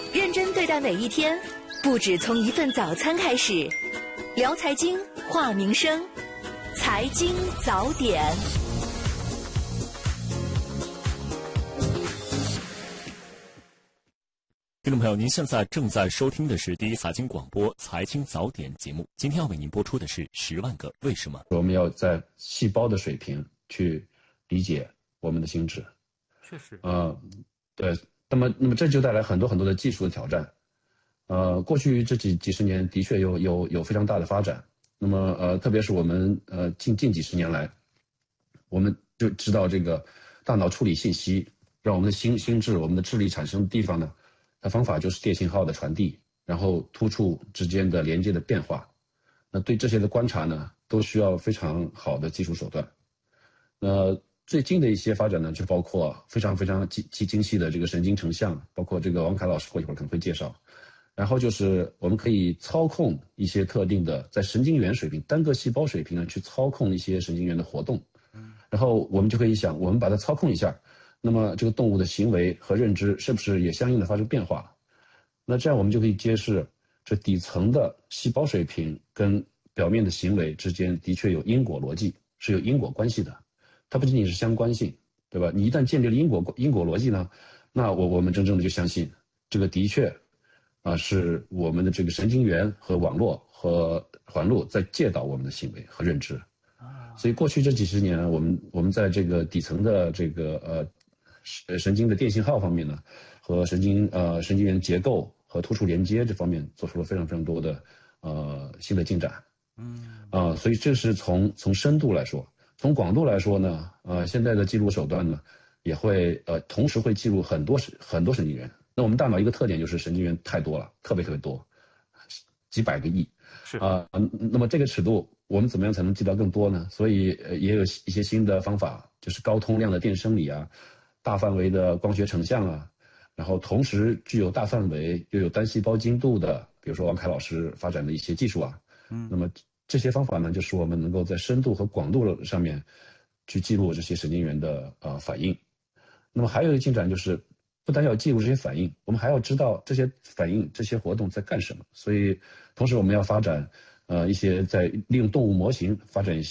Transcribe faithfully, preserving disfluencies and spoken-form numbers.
认真对待每一天，不止从一份早餐开始。聊财经，话民生，财经早点。 听众朋友，您现在正在收听的是第一财经广播财经早点节目。今天要为您播出的是十万个为什么。 我们要在细胞的水平去理解我们的心智。 确实， 呃，对，那么那么这就带来很多很多的技术的挑战。呃，过去这几几十年的确有有有非常大的发展。那么呃，特别是我们呃近近几十年来，我们就知道这个大脑处理信息，让我们的心心智、我们的智力产生的地方呢，它方法就是电信号的传递，然后突触之间的连接的变化。那对这些的观察呢，都需要非常好的技术手段。那最近的一些发展呢，就包括非常非常精精细的这个神经成像，包括这个王凯老师会一会儿可能会介绍。然后就是我们可以操控一些特定的，在神经元水平、单个细胞水平呢，去操控一些神经元的活动。然后我们就可以想，我们把它操控一下，那么这个动物的行为和认知是不是也相应的发生变化？那这样我们就可以揭示，这底层的细胞水平跟表面的行为之间的确有因果逻辑，是有因果关系的。它不仅仅是相关性，对吧？你一旦建立了因果因果逻辑呢，那我我们真正的就相信，这个的确啊，是我们的这个神经元和网络和环路在介导我们的行为和认知。所以过去这几十年，我们我们在这个底层的这个呃神经的电信号方面呢，和神经呃神经元结构和突触连接这方面做出了非常非常多的呃新的进展。嗯啊、呃，所以这是从从深度来说，从广度来说呢，呃，现在的记录手段呢，也会呃同时会记录很多很多神经元。那我们大脑一个特点就是神经元太多了，特别特别多，几百个亿。 是啊、呃，那么这个尺度，我们怎么样才能记到更多呢？所以呃也有一些新的方法，就是高通量的电生理啊，大范围的光学成像啊，然后同时具有大范围又有单细胞精度的，比如说王凯老师发展的一些技术啊。嗯，那么这些方法呢，就使我们能够在深度和广度上面去记录这些神经元的呃反应。那么还有一个进展就是，不单要记录这些反应，我们还要知道这些反应、这些活动在干什么。所以，同时我们要发展，呃，一些在利用动物模型发展一些。